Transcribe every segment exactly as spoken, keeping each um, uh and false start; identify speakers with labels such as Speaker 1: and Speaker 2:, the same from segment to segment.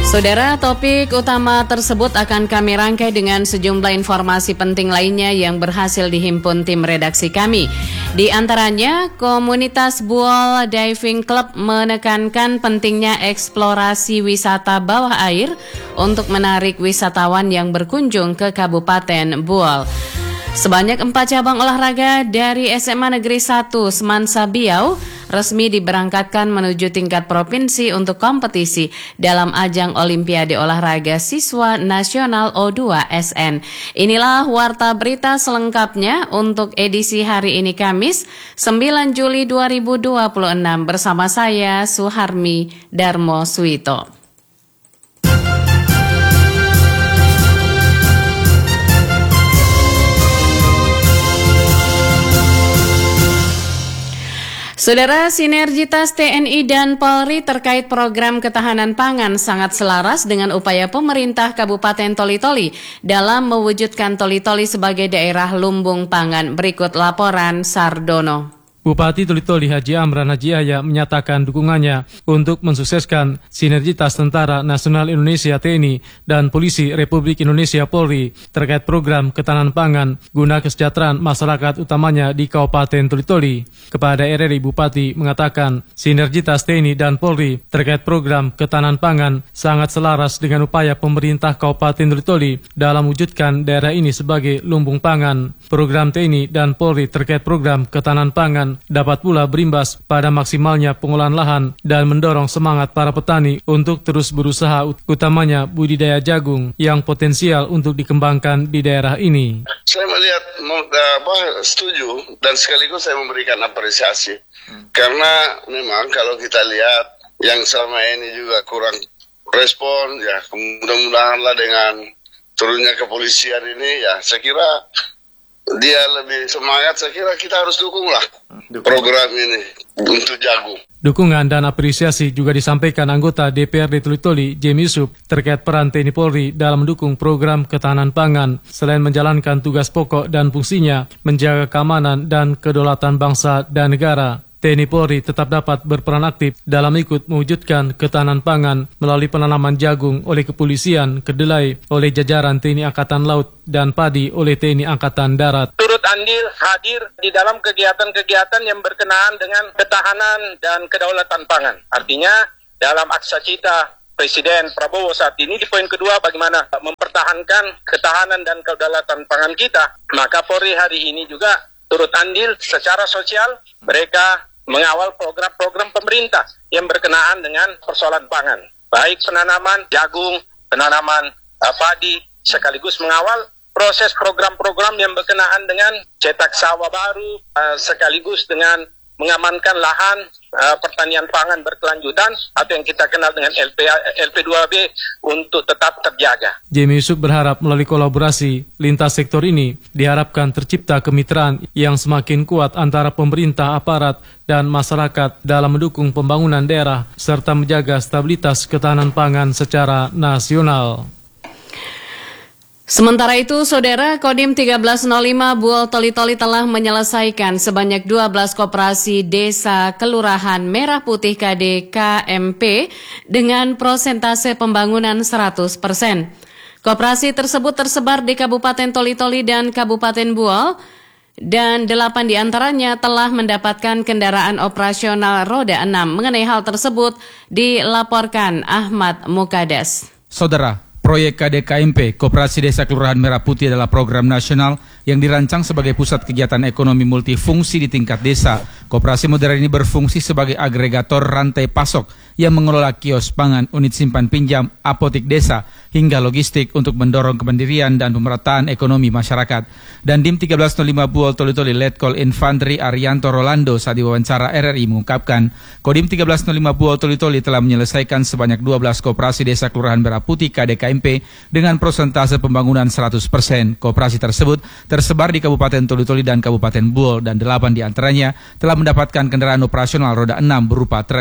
Speaker 1: Saudara, topik utama tersebut akan kami rangkai dengan sejumlah informasi penting lainnya yang berhasil dihimpun tim redaksi kami. Di antaranya, komunitas Buol Diving Club menekankan pentingnya eksplorasi wisata bawah air untuk menarik wisatawan yang berkunjung ke Kabupaten Buol. Sebanyak empat cabang olahraga dari S M A Negeri satu Semansa Biau resmi diberangkatkan menuju tingkat provinsi untuk kompetisi dalam ajang Olimpiade Olahraga Siswa Nasional O dua S N. Inilah warta berita selengkapnya untuk edisi hari ini Kamis sembilan Juli dua ribu dua puluh enam bersama saya Suharmi Darmo Suito. Saudara, sinergitas T N I dan Polri terkait program ketahanan pangan sangat selaras dengan upaya pemerintah Kabupaten Toli-Toli dalam mewujudkan Toli-Toli sebagai daerah lumbung pangan. Berikut laporan Sardono.
Speaker 2: Bupati Toli-Toli Haji Amran Haji Yahya menyatakan dukungannya untuk mensukseskan sinergitas Tentara Nasional Indonesia T N I dan Polisi Republik Indonesia Polri terkait program ketahanan pangan guna kesejahteraan masyarakat utamanya di Kabupaten Toli-Toli. Kepada R R I, Bupati mengatakan sinergitas T N I dan Polri terkait program ketahanan pangan sangat selaras dengan upaya pemerintah Kabupaten Toli-Toli dalam mewujudkan daerah ini sebagai lumbung pangan. Program T N I dan Polri terkait program ketahanan pangan dapat pula berimbas pada maksimalnya pengolahan lahan dan mendorong semangat para petani untuk terus berusaha, utamanya budidaya jagung yang potensial untuk dikembangkan di daerah ini.
Speaker 3: Saya melihat apa, setuju dan sekaligus saya memberikan apresiasi hmm. karena memang kalau kita lihat yang selama ini juga kurang respon, ya mudah-mudahanlah dengan turunnya kepolisian ini, ya saya kira dia lebih semangat. Saya kira kita harus dukunglah program ini untuk jagung.
Speaker 2: Dukungan dan apresiasi juga disampaikan anggota D P R D Toli-Toli, Jem Yusuf, terkait peran T N I Polri dalam mendukung program ketahanan pangan, selain menjalankan tugas pokok dan fungsinya menjaga keamanan dan kedaulatan bangsa dan negara. T N I Polri tetap dapat berperan aktif dalam ikut mewujudkan ketahanan pangan melalui penanaman jagung oleh kepolisian, kedelai oleh jajaran T N I Angkatan Laut, dan padi oleh T N I Angkatan Darat.
Speaker 4: Turut andil hadir di dalam kegiatan-kegiatan yang berkenaan dengan ketahanan dan kedaulatan pangan. Artinya dalam aksa cita Presiden Prabowo saat ini di poin kedua bagaimana mempertahankan ketahanan dan kedaulatan pangan kita, maka Polri hari ini juga turut andil secara sosial. Mereka mengawal program-program pemerintah yang berkenaan dengan persoalan pangan, baik penanaman jagung, penanaman uh, padi, sekaligus mengawal proses program-program yang berkenaan dengan cetak sawah baru, uh, sekaligus dengan mengamankan lahan uh, pertanian pangan berkelanjutan atau yang kita kenal dengan L P, L P dua B untuk tetap terjaga.
Speaker 2: Jem Yusuf berharap melalui kolaborasi lintas sektor ini diharapkan tercipta kemitraan yang semakin kuat antara pemerintah, aparat, dan masyarakat dalam mendukung pembangunan daerah serta menjaga stabilitas ketahanan pangan secara nasional.
Speaker 1: Sementara itu, Saudara, Kodim seribu tiga ratus lima Buol Toli-Toli telah menyelesaikan sebanyak dua belas koperasi desa Kelurahan Merah Putih K D K M P dengan prosentase pembangunan seratus persen. Koperasi tersebut tersebar di Kabupaten Toli-Toli dan Kabupaten Buol, dan delapan diantaranya telah mendapatkan kendaraan operasional roda enam. Mengenai hal tersebut dilaporkan Ahmad Mukades.
Speaker 5: Saudara, proyek K D K M P, Koperasi Desa Kelurahan Merah Putih, adalah program nasional yang dirancang sebagai pusat kegiatan ekonomi multifungsi di tingkat desa. Koperasi modern ini berfungsi sebagai agregator rantai pasok yang mengelola kios pangan, unit simpan pinjam, apotik desa, hingga logistik untuk mendorong kemandirian dan pemerataan ekonomi masyarakat. Dan Dim seribu tiga ratus lima Buol Toli-Toli Letkol Infantri Arianto Rolando saat diwawancara R R I mengungkapkan, Kodim seribu tiga ratus lima Buol Toli-Toli telah menyelesaikan sebanyak dua belas koperasi desa Kelurahan Merah Putih K D K M P dengan prosentase pembangunan seratus persen. Koperasi tersebut tersebar di Kabupaten Toli-Toli dan Kabupaten Buol, dan delapan diantaranya telah mendapatkan kendaraan operasional roda enam berupa truk.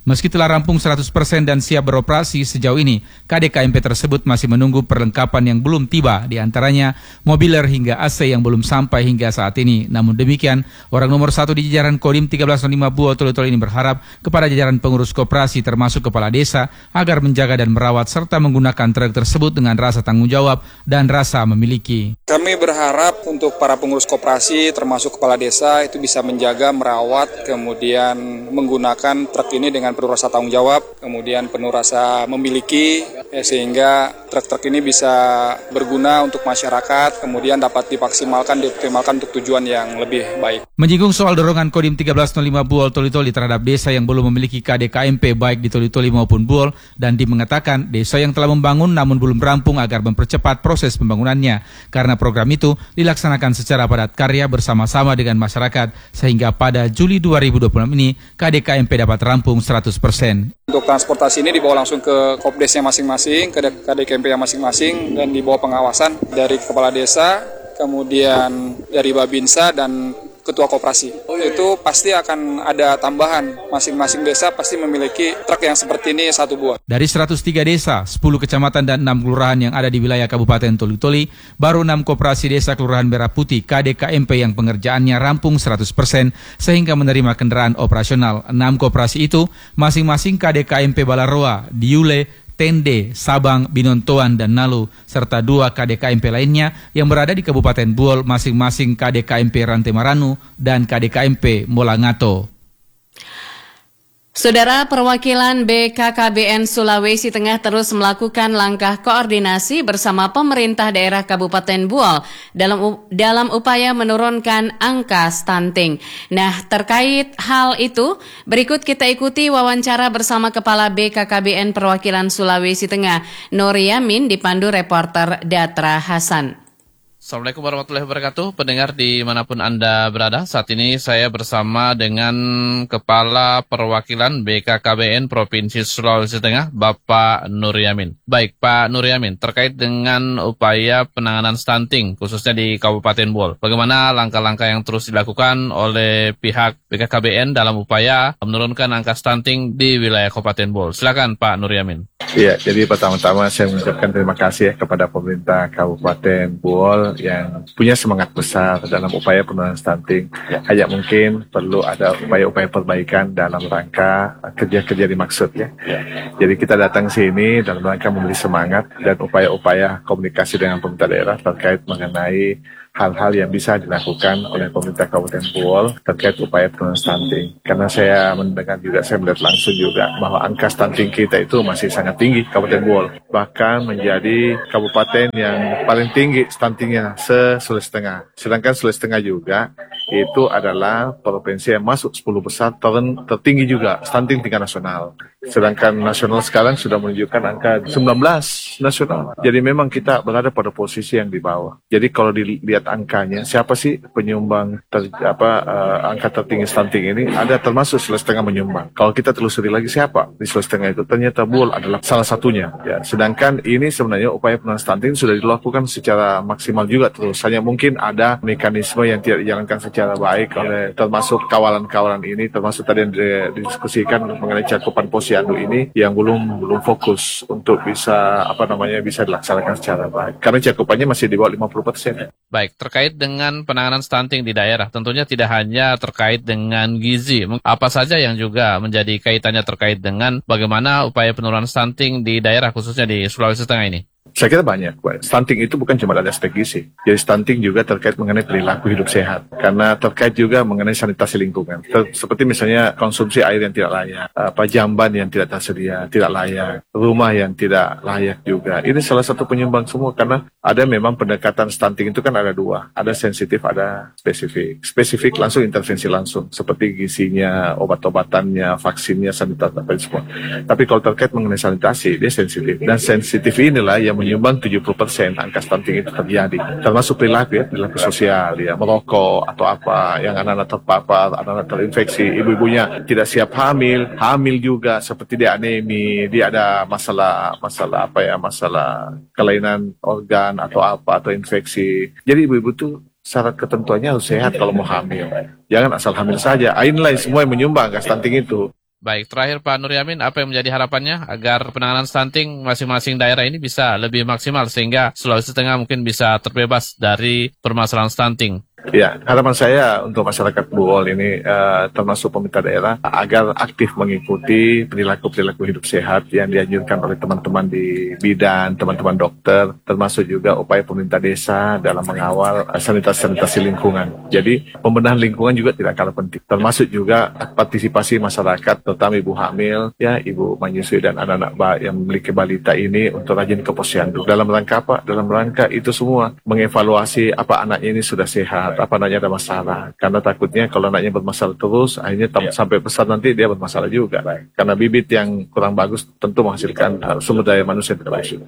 Speaker 5: Meski telah rampung seratus persen dan siap beroperasi, sejauh ini K D K M P tersebut masih menunggu perlengkapan yang belum tiba, di antaranya mobiler hingga A C yang belum sampai hingga saat ini. Namun demikian, orang nomor satu di jajaran Kodim tiga belas nol lima Buol Toli-Toli ini berharap kepada jajaran pengurus koperasi termasuk kepala desa agar menjaga dan merawat serta menggunakan truk tersebut dengan rasa tanggung jawab dan rasa memiliki.
Speaker 6: Kami berharap untuk para pengurus koperasi termasuk kepala desa itu bisa menjaga, merawat, kemudian menggunakan truk ini dengan penuh rasa tanggung jawab, kemudian penuh rasa memiliki, ya, sehingga truk-truk ini bisa berguna untuk masyarakat, kemudian dapat dimaksimalkan, dioptimalkan untuk tujuan yang lebih baik.
Speaker 5: Menyinggung soal dorongan Kodim tiga belas nol lima Buol Toli-Toli terhadap desa yang belum memiliki K D K M P baik di Toli-Toli maupun Buol, dan mengatakan desa yang telah membangun namun belum rampung agar mempercepat proses pembangunannya, karena program itu dilaksanakan secara padat karya bersama-sama dengan masyarakat, sehingga pada Juli dua ribu dua puluh enam ini K D K M P dapat rampung seratus persen.
Speaker 6: Untuk transportasi ini dibawa langsung ke Kopdesnya masing-masing, ke K D K M P-nya masing-masing, dan dibawa pengawasan dari kepala desa, kemudian dari Babinsa dan ketua koperasi. Itu pasti akan ada tambahan, masing-masing desa pasti memiliki truk yang seperti ini satu buah.
Speaker 5: Dari seratus tiga desa, sepuluh kecamatan dan enam kelurahan yang ada di wilayah Kabupaten Toli-Toli, baru enam koperasi desa Kelurahan Merah Putih K D K M P yang pengerjaannya rampung seratus persen sehingga menerima kendaraan operasional. enam koperasi itu masing-masing K D K M P Balaroa, Diule, Tende, Sabang, Binontoan, dan Nalu, serta dua K D K M P lainnya yang berada di Kabupaten Buol, masing-masing K D K M P Rantai Maranu dan K D K M P Molangato.
Speaker 1: Saudara, perwakilan B K K B N Sulawesi Tengah terus melakukan langkah koordinasi bersama pemerintah daerah Kabupaten Buol dalam dalam upaya menurunkan angka stunting. Nah, terkait hal itu, berikut kita ikuti wawancara bersama Kepala B K K B N Perwakilan Sulawesi Tengah, Nur Yamin, dipandu reporter Datra Hasan.
Speaker 7: Assalamualaikum warahmatullahi wabarakatuh, pendengar dimanapun Anda berada. Saat ini saya bersama dengan Kepala Perwakilan B K K B N Provinsi Sulawesi Tengah, Bapak Nur Yamin. Baik, Pak Nur Yamin, terkait dengan upaya penanganan stunting, khususnya di Kabupaten Buol, bagaimana langkah-langkah yang terus dilakukan oleh pihak B K K B N dalam upaya menurunkan angka stunting di wilayah Kabupaten Buol? Silakan Pak Nur Yamin.
Speaker 8: Iya, jadi pertama-tama saya mengucapkan terima kasih ya kepada pemerintah Kabupaten Buol yang punya semangat besar dalam upaya penurunan stunting. Hanya mungkin perlu ada upaya-upaya perbaikan dalam rangka kerja-kerja dimaksud ya. Jadi kita datang sini dalam rangka memberi semangat dan upaya-upaya komunikasi dengan pemerintah daerah terkait mengenai hal-hal yang bisa dilakukan oleh pemerintah Kabupaten Buol terkait upaya penurunan stunting. Karena saya mendengar juga, saya melihat langsung juga bahwa angka stunting kita itu masih sangat tinggi Kabupaten Buol. Bahkan menjadi kabupaten yang paling tinggi stuntingnya se-Sulawesi Tengah. Sedangkan Sulawesi Tengah juga itu adalah provinsi yang masuk sepuluh besar ter- tertinggi juga stunting tingkat nasional. Sedangkan nasional sekarang sudah menunjukkan angka sembilan belas nasional. Jadi memang kita berada pada posisi yang di bawah. Jadi kalau dilihat angkanya, siapa sih penyumbang ter, apa uh, angka tertinggi stunting ini? Ada termasuk Sulawesi Tengah menyumbang. Kalau kita telusuri lagi siapa di Sulawesi Tengah itu, ternyata Buol adalah salah satunya. Ya, sedangkan ini sebenarnya upaya penurunan stunting sudah dilakukan secara maksimal juga terus. Hanya mungkin ada mekanisme yang tidak dijalankan secara baik oleh termasuk kawalan-kawalan ini, termasuk tadi yang didiskusikan mengenai cakupan posyandu ini yang belum belum fokus untuk bisa apa namanya bisa dilaksanakan secara baik. Karena cakupannya masih di bawah lima puluh persen.
Speaker 7: Baik, terkait dengan penanganan stunting di daerah, tentunya tidak hanya terkait dengan gizi, apa saja yang juga menjadi kaitannya terkait dengan bagaimana upaya penurunan stunting di daerah, khususnya di Sulawesi Tengah ini?
Speaker 8: Saya kira banyak. Stunting itu bukan cuma ada aspek gizi. Jadi stunting juga terkait mengenai perilaku hidup sehat. Karena terkait juga mengenai sanitasi lingkungan. Ter- seperti misalnya konsumsi air yang tidak layak, apa jamban yang tidak tersedia, tidak layak, rumah yang tidak layak juga. Ini salah satu penyumbang semua karena ada memang pendekatan stunting itu kan ada dua. Ada sensitif, ada spesifik. Spesifik langsung intervensi langsung. Seperti gizinya, obat-obatannya, vaksinnya, sanitasi, apa semua. Tapi kalau terkait mengenai sanitasi, dia sensitif. Dan sensitif inilah yang menyumbang tujuh puluh persen angka stunting itu terjadi. Termasuk perilaku ya, perilaku sosial ya, merokok atau apa, yang anak-anak terpapar, anak-anak terinfeksi, ibu-ibunya tidak siap hamil, hamil juga seperti dia anemi, dia ada masalah masalah apa ya, masalah kelainan organ atau apa atau infeksi. Jadi ibu-ibu tuh syarat ketentuannya harus sehat kalau mau hamil. Jangan asal hamil saja. Inilah semua yang menyumbang angka stunting itu.
Speaker 7: Baik, terakhir Pak Nur Yamin, apa yang menjadi harapannya agar penanganan stunting masing-masing daerah ini bisa lebih maksimal sehingga Sulawesi Tengah mungkin bisa terbebas dari permasalahan stunting?
Speaker 8: Ya, harapan saya untuk masyarakat Buol ini uh, termasuk pemerintah daerah agar aktif mengikuti perilaku-perilaku hidup sehat yang dianjurkan oleh teman-teman di bidan, teman-teman dokter, termasuk juga upaya pemerintah desa dalam mengawal uh, sanitasi-sanitasi lingkungan. Jadi pembenahan lingkungan juga tidak kalah penting, termasuk juga partisipasi masyarakat, terutama ibu hamil, ya ibu menyusui dan anak-anak yang memiliki balita ini untuk rajin ke posyandu. Dalam rangka apa? Dalam rangka itu semua mengevaluasi apa anaknya ini sudah sehat, apa anaknya ada masalah. Karena takutnya kalau anaknya bermasalah terus, akhirnya tam- sampai besar nanti dia bermasalah juga. Karena bibit yang kurang bagus tentu menghasilkan uh, sumber daya manusia yang tidak baik.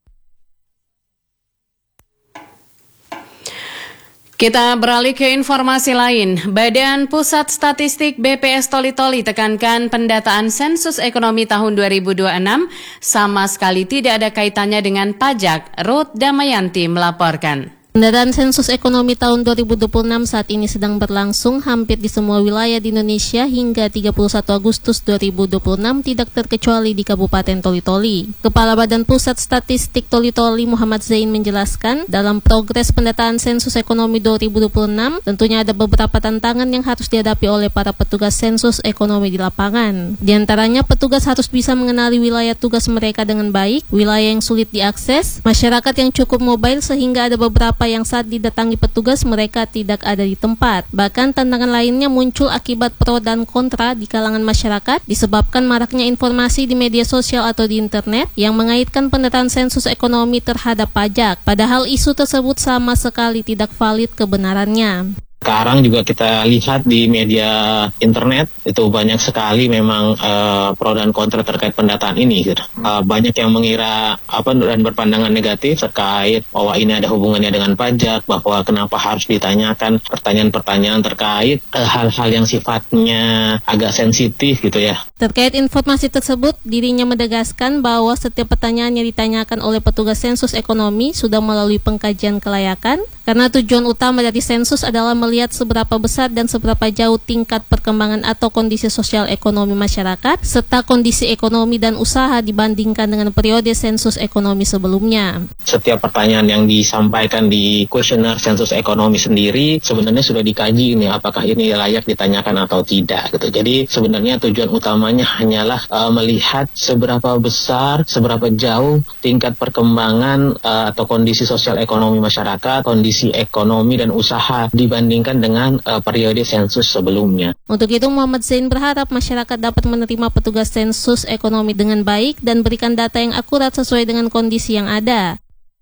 Speaker 1: Kita beralih ke informasi lain. Badan Pusat Statistik B P S Toli-Toli tekankan pendataan sensus ekonomi tahun dua ribu dua puluh enam sama sekali tidak ada kaitannya dengan pajak. Ruth Damayanti melaporkan.
Speaker 9: Pendataan sensus ekonomi tahun dua ribu dua puluh enam saat ini sedang berlangsung hampir di semua wilayah di Indonesia hingga tiga puluh satu Agustus dua ribu dua puluh enam tidak terkecuali di Kabupaten Toli-Toli. Kepala Badan Pusat Statistik Toli-Toli Muhammad Zain menjelaskan, dalam progres pendataan sensus ekonomi dua ribu dua puluh enam tentunya ada beberapa tantangan yang harus dihadapi oleh para petugas sensus ekonomi di lapangan. Di antaranya petugas harus bisa mengenali wilayah tugas mereka dengan baik, wilayah yang sulit diakses, masyarakat yang cukup mobile sehingga ada beberapa yang saat didatangi petugas mereka tidak ada di tempat. Bahkan tantangan lainnya muncul akibat pro dan kontra di kalangan masyarakat disebabkan maraknya informasi di media sosial atau di internet yang mengaitkan pendataan sensus ekonomi terhadap pajak. Padahal isu tersebut sama sekali tidak valid kebenarannya.
Speaker 10: Sekarang juga kita lihat di media internet itu banyak sekali memang uh, pro dan kontra terkait pendataan ini. Gitu. Uh, banyak yang mengira apa dan berpandangan negatif terkait bahwa ini ada hubungannya dengan pajak, bahwa kenapa harus ditanyakan pertanyaan-pertanyaan terkait uh, hal-hal yang sifatnya agak sensitif gitu ya.
Speaker 9: Terkait informasi tersebut, dirinya menegaskan bahwa setiap pertanyaan yang ditanyakan oleh petugas sensus ekonomi sudah melalui pengkajian kelayakan, karena tujuan utama dari sensus adalah melihat seberapa besar dan seberapa jauh tingkat perkembangan atau kondisi sosial ekonomi masyarakat, serta kondisi ekonomi dan usaha dibandingkan dengan periode sensus ekonomi sebelumnya.
Speaker 10: Setiap pertanyaan yang disampaikan di kuesioner sensus ekonomi sendiri sebenarnya sudah dikaji ini apakah ini layak ditanyakan atau tidak gitu. Jadi sebenarnya tujuan utamanya hanyalah uh, melihat seberapa besar, seberapa jauh tingkat perkembangan uh, atau kondisi sosial ekonomi masyarakat, kondisi ekonomi dan usaha dibandingkan dengan uh, periode sensus sebelumnya.
Speaker 9: Untuk itu Muhammad Zain berharap masyarakat dapat menerima petugas sensus ekonomi dengan baik dan berikan data yang akurat sesuai dengan kondisi yang ada.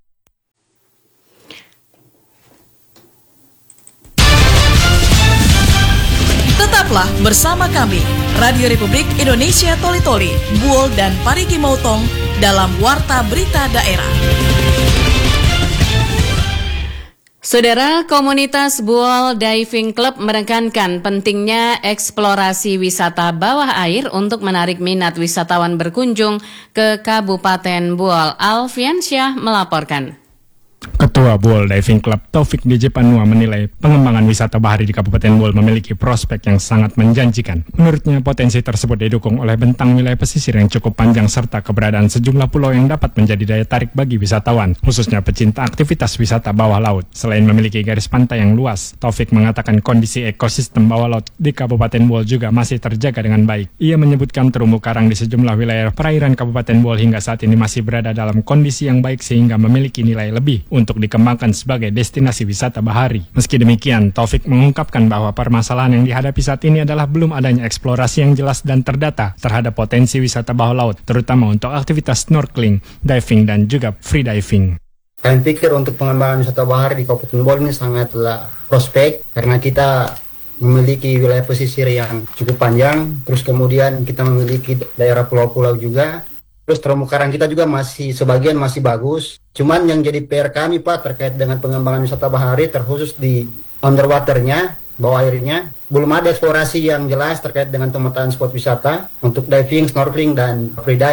Speaker 11: Tetaplah bersama kami, Radio Republik Indonesia Toli-Toli, Buol dan Parigi Motong dalam Warta Berita Daerah.
Speaker 1: Saudara, komunitas Buol Diving Club menekankan pentingnya eksplorasi wisata bawah air untuk menarik minat wisatawan berkunjung ke Kabupaten Buol. Alfiansyah melaporkan.
Speaker 12: Ketua Buol Diving Club Taufik D J Panua menilai pengembangan wisata bahari di Kabupaten Buol memiliki prospek yang sangat menjanjikan. Menurutnya potensi tersebut didukung oleh bentang wilayah pesisir yang cukup panjang serta keberadaan sejumlah pulau yang dapat menjadi daya tarik bagi wisatawan, khususnya pecinta aktivitas wisata bawah laut. Selain memiliki garis pantai yang luas, Taufik mengatakan kondisi ekosistem bawah laut di Kabupaten Buol juga masih terjaga dengan baik. Ia menyebutkan terumbu karang di sejumlah wilayah perairan Kabupaten Buol hingga saat ini masih berada dalam kondisi yang baik sehingga memiliki nilai lebih untuk dikembangkan sebagai destinasi wisata bahari. Meski demikian, Taufik mengungkapkan bahwa permasalahan yang dihadapi saat ini adalah belum adanya eksplorasi yang jelas dan terdata terhadap potensi wisata bawah laut, terutama untuk aktivitas snorkeling, diving, dan juga free diving.
Speaker 13: Kami pikir untuk pengembangan wisata bahari di Kabupaten Buol ini sangatlah prospek karena kita memiliki wilayah pesisir yang cukup panjang, terus kemudian kita memiliki daerah pulau-pulau juga. Terus terumbu karang kita juga masih sebagian masih bagus. Cuman yang jadi P R kami Pak terkait dengan pengembangan wisata bahari terkhusus di underwaternya, bawah airnya, belum ada eksplorasi yang jelas terkait dengan pemetaan spot wisata untuk diving, snorkeling, dan free dive.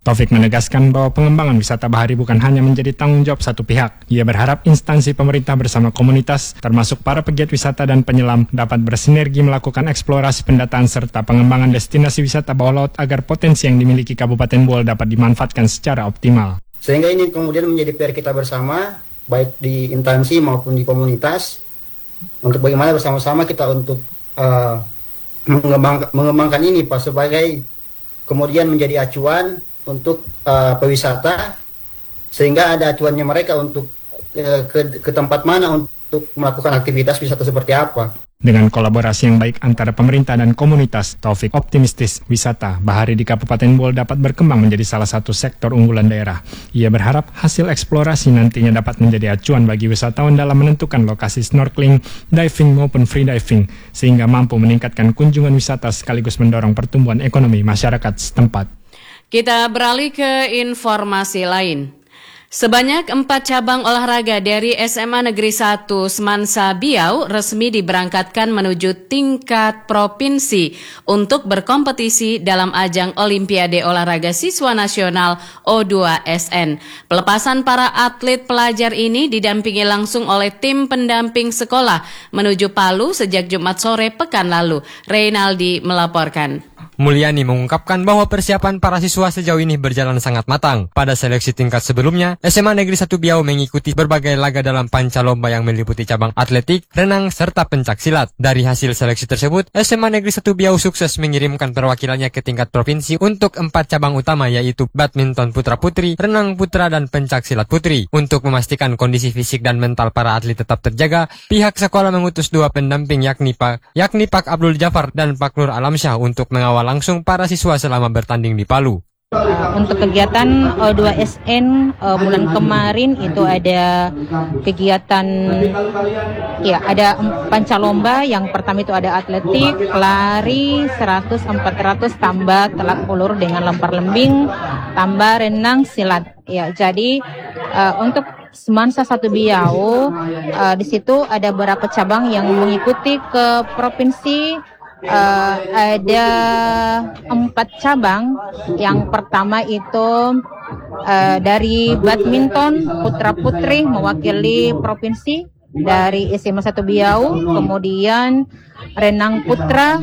Speaker 12: Taufik menegaskan bahwa pengembangan wisata bahari bukan hanya menjadi tanggung jawab satu pihak. Ia berharap instansi pemerintah bersama komunitas, termasuk para pegiat wisata dan penyelam, dapat bersinergi melakukan eksplorasi pendataan serta pengembangan destinasi wisata bawah laut agar potensi yang dimiliki Kabupaten Bool dapat dimanfaatkan secara optimal.
Speaker 13: Sehingga ini kemudian menjadi P R kita bersama, baik di instansi maupun di komunitas, untuk bagaimana bersama-sama kita untuk uh, mengembang, mengembangkan ini Pak, sebagai kemudian menjadi acuan untuk uh, pewisata, sehingga ada acuannya mereka untuk uh, ke, ke tempat mana untuk melakukan aktivitas wisata seperti apa.
Speaker 12: Dengan kolaborasi yang baik antara pemerintah dan komunitas, Taufik optimistis wisata bahari di Kabupaten Bool dapat berkembang menjadi salah satu sektor unggulan daerah. Ia berharap hasil eksplorasi nantinya dapat menjadi acuan bagi wisatawan dalam menentukan lokasi snorkeling, diving maupun free diving, sehingga mampu meningkatkan kunjungan wisata sekaligus mendorong pertumbuhan ekonomi masyarakat setempat.
Speaker 1: Kita beralih ke informasi lain. Sebanyak empat cabang olahraga dari S M A Negeri satu Semansa Biau resmi diberangkatkan menuju tingkat provinsi untuk berkompetisi dalam ajang Olimpiade Olahraga Siswa Nasional O dua S N. Pelepasan para atlet pelajar ini didampingi langsung oleh tim pendamping sekolah menuju Palu sejak Jumat sore pekan lalu. Reynaldi melaporkan.
Speaker 14: Mulyani mengungkapkan bahwa persiapan para siswa sejauh ini berjalan sangat matang. Pada seleksi tingkat sebelumnya, S M A Negeri satu Biau mengikuti berbagai laga dalam pancalomba yang meliputi cabang atletik, renang, serta pencaksilat. Dari hasil seleksi tersebut, S M A Negeri satu Biau sukses mengirimkan perwakilannya ke tingkat provinsi untuk empat cabang utama, yaitu badminton putra-putri, renang putra, dan pencaksilat putri. Untuk memastikan kondisi fisik dan mental para atlet tetap terjaga, pihak sekolah mengutus dua pendamping yakni Pak, yakni Pak Abdul Jafar dan Pak Nur Alamsyah untuk mengawal langsung para siswa selama bertanding di Palu.
Speaker 15: Uh, untuk kegiatan O dua S N uh, bulan kemarin itu ada kegiatan, ya ada pancalomba. Yang pertama itu ada atletik, lari seratus, empat ratus, tambah telak ulur dengan lempar lembing, tambah renang, silat. Ya, jadi uh, untuk Semansa satu Biau uh, di situ ada beberapa cabang yang mengikuti ke provinsi. Uh, ada empat cabang. Yang pertama itu uh, dari badminton putra-putri mewakili provinsi dari S M A satu Biau, kemudian renang putra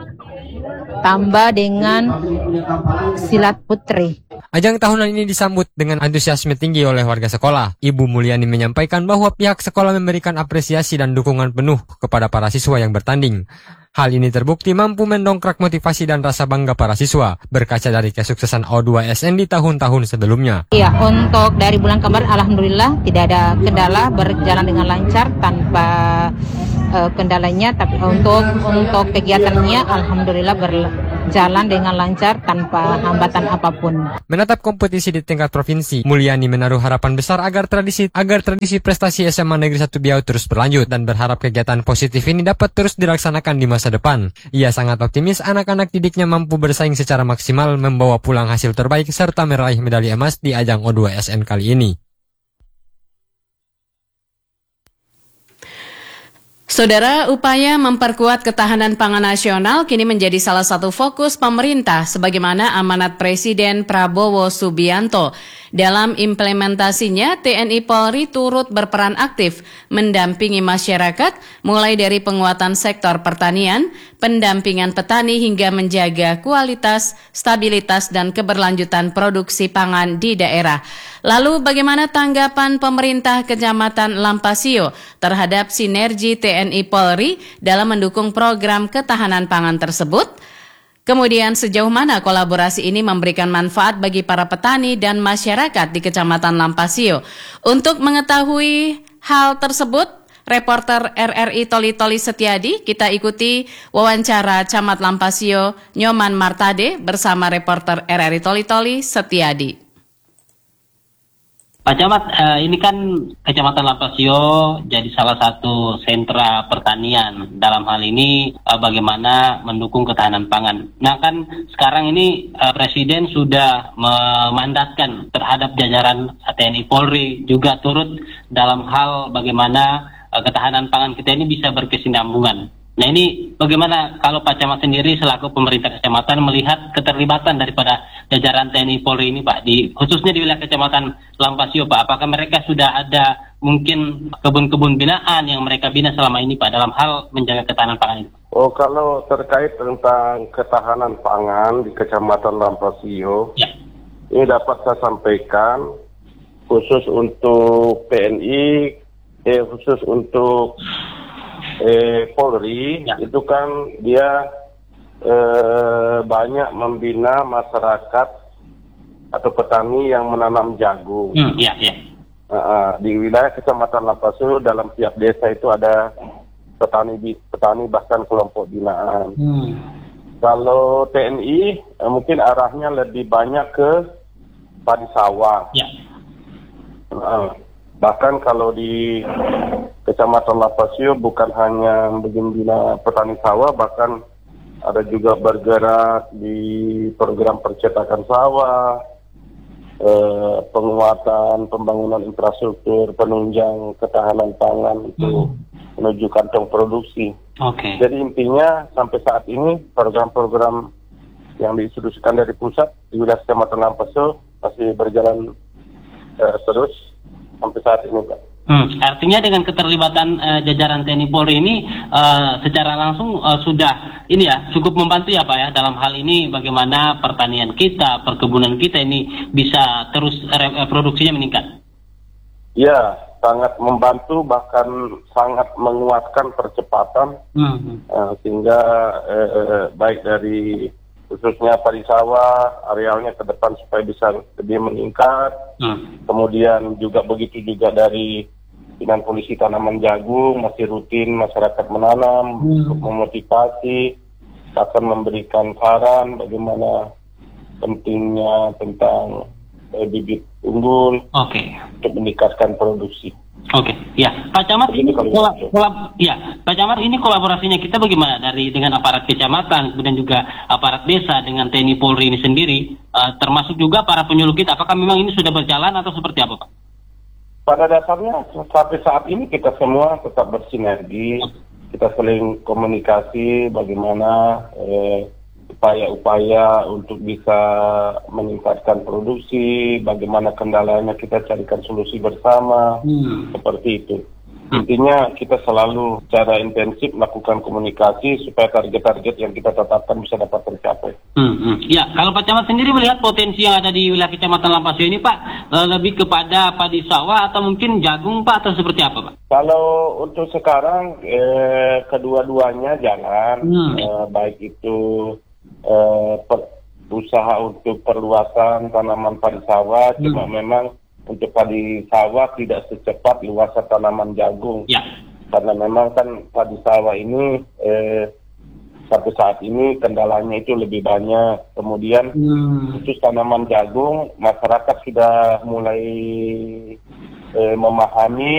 Speaker 15: tambah dengan silat putri.
Speaker 14: Ajang tahunan ini disambut dengan antusiasme tinggi oleh warga sekolah. Ibu Mulyani menyampaikan bahwa pihak sekolah memberikan apresiasi dan dukungan penuh kepada para siswa yang bertanding. Hal ini terbukti mampu mendongkrak motivasi dan rasa bangga para siswa berkaca dari kesuksesan O dua S N di tahun-tahun sebelumnya.
Speaker 15: Iya, untuk dari bulan kemarin alhamdulillah tidak ada kendala, berjalan dengan lancar tanpa uh, kendalanya. Tapi untuk untuk kegiatannya alhamdulillah berjalan dengan lancar tanpa hambatan apapun.
Speaker 14: Menatap kompetisi di tingkat provinsi, Mulyani menaruh harapan besar agar tradisi agar tradisi prestasi S M A Negeri satu Biau terus berlanjut dan berharap kegiatan positif ini dapat terus dilaksanakan di masa depan. Ia sangat optimis anak-anak didiknya mampu bersaing secara maksimal, membawa pulang hasil terbaik serta meraih medali emas di ajang O dua S N kali ini.
Speaker 1: Saudara, upaya memperkuat ketahanan pangan nasional kini menjadi salah satu fokus pemerintah sebagaimana amanat Presiden Prabowo Subianto. Dalam implementasinya, T N I Polri turut berperan aktif mendampingi masyarakat mulai dari penguatan sektor pertanian, pendampingan petani hingga menjaga kualitas, stabilitas, dan keberlanjutan produksi pangan di daerah. Lalu bagaimana tanggapan pemerintah Kecamatan Lampasio terhadap sinergi T N I Polri dalam mendukung program ketahanan pangan tersebut? Kemudian sejauh mana kolaborasi ini memberikan manfaat bagi para petani dan masyarakat di Kecamatan Lampasio? Untuk mengetahui hal tersebut, reporter R R I Toli Toli Setiadi, kita ikuti wawancara Camat Lampasio Nyoman Martade bersama reporter R R I Toli Toli Setiadi.
Speaker 16: Pak Camat, eh, ini kan Kecamatan Lampasio jadi salah satu sentra pertanian. Dalam hal ini eh, bagaimana mendukung ketahanan pangan. Nah kan sekarang ini eh, Presiden sudah memandatkan terhadap jajaran T N I Polri juga turut dalam hal bagaimana eh, ketahanan pangan kita ini bisa berkesinambungan. Nah ini bagaimana kalau Pak Camat sendiri selaku pemerintah kecamatan melihat keterlibatan daripada jajaran T N I Polri ini Pak, di khususnya di wilayah kecamatan Lampasio Pak, apakah mereka sudah ada mungkin kebun-kebun binaan yang mereka bina selama ini Pak dalam hal menjaga ketahanan pangan ini?
Speaker 3: Oh, kalau terkait tentang ketahanan pangan di Kecamatan Lampasio, ya. Ini dapat saya sampaikan khusus untuk P N I, eh, khusus untuk eh, Polri, ya. Itu kan dia eh, banyak membina masyarakat atau petani yang menanam jagung.
Speaker 16: Hmm, ya, ya.
Speaker 3: Uh, di wilayah Kecamatan Lampasio dalam tiap desa itu ada petani petani bahkan kelompok binaan. Hmm. Kalau T N I eh, mungkin arahnya lebih banyak ke padi sawah. Ya. Uh, bahkan kalau di Kecamatan Lampasio bukan hanya membina petani sawah, bahkan ada juga bergerak di program percetakan sawah, eh, penguatan pembangunan infrastruktur penunjang ketahanan pangan untuk hmm. menuju kantong produksi.
Speaker 16: Oke.
Speaker 3: Jadi intinya sampai saat ini program-program yang diinstruksikan dari pusat di wilayah Kecamatan Lampasio masih berjalan eh, terus sampai saat ini, Pak.
Speaker 16: Hmm, artinya dengan keterlibatan uh, jajaran T N I Polri ini uh, secara langsung uh, sudah ini ya cukup membantu ya Pak ya dalam hal ini bagaimana pertanian kita, perkebunan kita ini bisa terus reproduksinya meningkat.
Speaker 3: Ya, sangat membantu bahkan sangat menguatkan percepatan hmm. uh, sehingga uh, baik dari khususnya padi sawah arealnya ke depan supaya bisa lebih meningkat. Hmm. Kemudian juga begitu juga dari Dinas Polisi Tanaman Jagung masih rutin masyarakat menanam hmm. untuk memotivasi, akan memberikan saran bagaimana pentingnya tentang eh, bibit unggul
Speaker 16: okay.
Speaker 3: untuk meningkatkan produksi.
Speaker 16: Oke, okay. Ya Pak Camat ini kolab, kolab, ya Pak Camat ini kolaborasinya kita bagaimana dari dengan aparat kecamatan kemudian juga aparat desa dengan T N I Polri ini sendiri uh, termasuk juga para penyuluh kita, apakah memang ini sudah berjalan atau seperti apa Pak?
Speaker 3: Pada dasarnya sampai saat ini kita semua tetap bersinergi, kita saling komunikasi bagaimana eh, upaya-upaya untuk bisa meningkatkan produksi, bagaimana kendalanya kita carikan solusi bersama, hmm. seperti itu. Intinya kita selalu secara intensif melakukan komunikasi supaya target-target yang kita tetapkan bisa dapat tercapai.
Speaker 16: Hmm, hmm. Ya, kalau Pak Camat sendiri melihat potensi yang ada di wilayah Kecamatan Lampasio ini Pak, lebih kepada padi sawah atau mungkin jagung Pak, atau seperti apa Pak?
Speaker 3: Kalau untuk sekarang eh, kedua-duanya jalan, hmm. eh, baik itu eh, per, usaha untuk perluasan tanaman padi sawah, hmm. cuma memang untuk padi sawah tidak secepat luasan tanaman jagung. Ya. Karena memang kan padi sawah ini eh, sampai saat ini kendalanya itu lebih banyak. Kemudian hmm. khusus tanaman jagung masyarakat sudah mulai eh, memahami